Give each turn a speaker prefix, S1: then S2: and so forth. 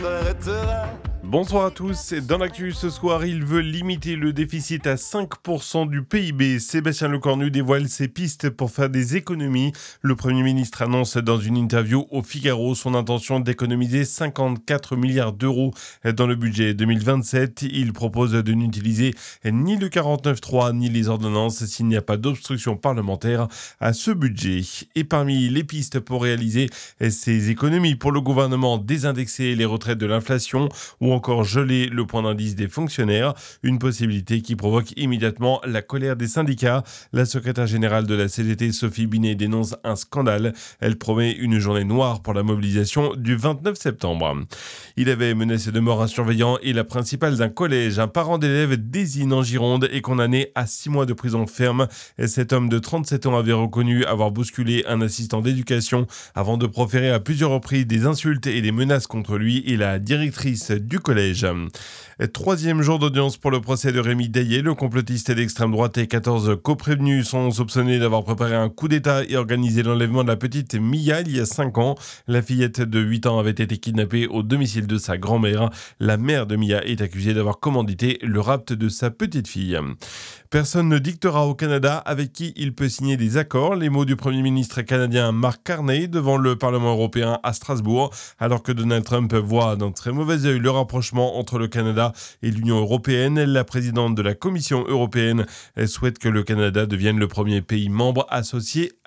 S1: m'arrêtera.
S2: Bonsoir à tous. Dans l'actu ce soir, il veut limiter le déficit à 5% du PIB. Sébastien Lecornu dévoile ses pistes pour faire des économies. Le Premier ministre annonce dans une interview au Figaro son intention d'économiser 54 milliards d'euros dans le budget 2027. Il propose de n'utiliser ni le 49.3 ni les ordonnances s'il n'y a pas d'obstruction parlementaire à ce budget. Et parmi les pistes pour réaliser ces économies pour le gouvernement, désindexer les retraites de l'inflation ou encore geler le point d'indice des fonctionnaires, une possibilité qui provoque immédiatement la colère des syndicats. La secrétaire générale de la CGT, Sophie Binet, dénonce un scandale. Elle promet une journée noire pour la mobilisation du 29 septembre. Il avait menacé de mort un surveillant et la principale d'un collège. Un parent d'élève désigne en Gironde est condamné à 6 mois de prison ferme. Cet homme de 37 ans avait reconnu avoir bousculé un assistant d'éducation avant de proférer à plusieurs reprises des insultes et des menaces contre lui et la directrice du collège. Troisième jour d'audience pour le procès de Rémi Daillet. Le complotiste d'extrême droite et 14 coprévenus sont soupçonnés d'avoir préparé un coup d'État et organisé l'enlèvement de la petite Mia il y a 5 ans. La fillette de 8 ans avait été kidnappée au domicile de sa grand-mère. La mère de Mia est accusée d'avoir commandité le rapt de sa petite fille. Personne ne dictera au Canada avec qui il peut signer des accords. Les mots du Premier ministre canadien Mark Carney devant le Parlement européen à Strasbourg, alors que Donald Trump voit d'un très mauvais œil le rapprochement entre le Canada et l'Union européenne. La présidente de la Commission européenne souhaite que le Canada devienne le premier pays membre associé